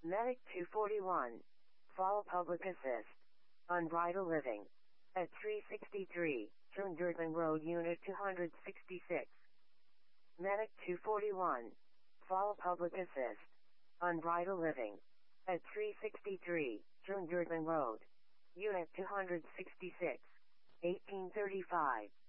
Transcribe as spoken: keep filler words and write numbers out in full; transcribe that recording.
Medic two forty-one. Fall Public Assist. Unbridled Living. At three sixty-three, Turngerden Road, Unit two sixty-six. Medic two forty-one. Fall Public Assist. Unbridled Living. At three sixty-three, Turngerden Road. Unit two sixty-six. eighteen thirty-five.